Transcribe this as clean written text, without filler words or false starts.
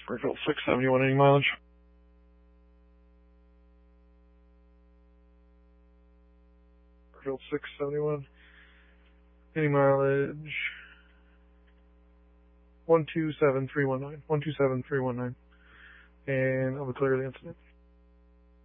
Springfield 671, any mileage? Springfield 671, any mileage? 127319, 127319. And I'll declare the incident.